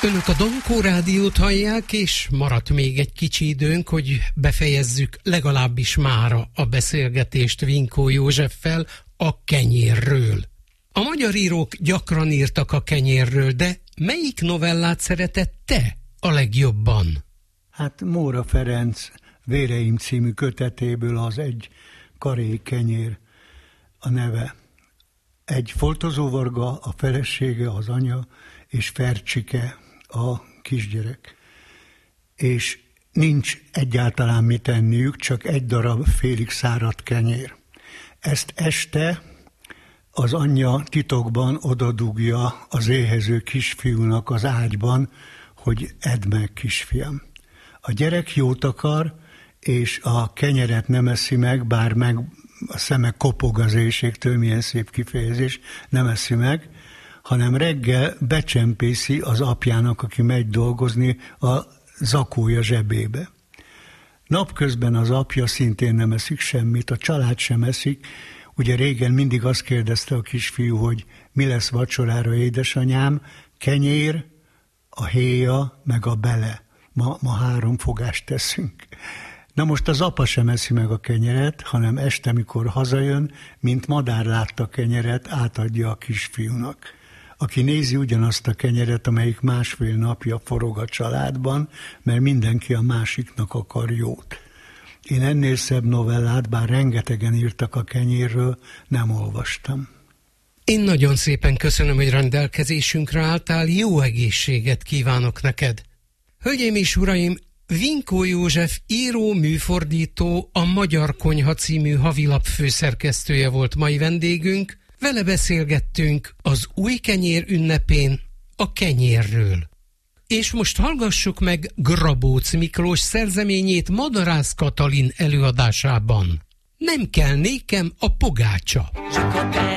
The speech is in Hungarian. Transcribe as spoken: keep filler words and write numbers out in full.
Önök a Domkó Rádiót hallják, és maradt még egy kicsi időnk, hogy befejezzük legalábbis mára a beszélgetést Vinkó Józseffel a kenyérről. A magyar írók gyakran írtak a kenyérről, de melyik novellát szeretett te a legjobban? Hát Móra Ferenc Véreim című kötetéből az Egy karé kenyér a neve. Egy foltozóvarga, a felesége, az anya, és Fercsike, a kisgyerek. És nincs egyáltalán mit enniük, csak egy darab félig száradt kenyér. Ezt este az anyja titokban odadugja az éhező kisfiúnak az ágyban, hogy edd meg, kisfiam. A gyerek jót akar, és a kenyeret nem eszi meg, bár meg a szeme kopog az éhségtől, milyen szép kifejezés, nem eszi meg, hanem reggel becsempészi az apjának, aki megy dolgozni, a zakója zsebébe. Napközben az apja szintén nem eszik semmit, a család sem eszik. Ugye régen mindig azt kérdezte a kisfiú, hogy mi lesz vacsorára, édesanyám, kenyér, a héja, meg a bele. Ma, ma három fogást teszünk. Na most az apa sem eszi meg a kenyeret, hanem este, mikor hazajön, mint madár látta a kenyeret, átadja a kisfiúnak, aki nézi ugyanazt a kenyeret, amelyik másfél napja forog a családban, mert mindenki a másiknak akar jót. Én ennél szebb novellát, bár rengetegen írtak a kenyérről, nem olvastam. Én nagyon szépen köszönöm, hogy rendelkezésünkre álltál, jó egészséget kívánok neked. Hölgyeim és uraim, Vinkó József író, műfordító, a Magyar Konyha című havilap főszerkesztője volt mai vendégünk. Vele beszélgettünk az új kenyér ünnepén a kenyérről. És most hallgassuk meg Grabóc Miklós szerzeményét Madarász Katalin előadásában. Nem kell nékem a pogácsa.